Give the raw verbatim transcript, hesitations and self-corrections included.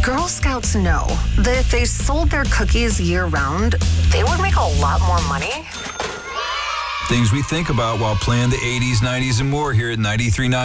Girl Scouts know that if they sold their cookies year-round, they would make a lot more money. Things we think about while playing the eighties, nineties, and more here at ninety-three point nine.